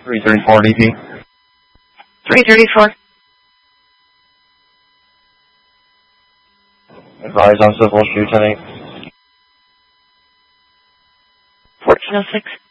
334 DP. 334. Advise on civil shoot 10-8. 1406.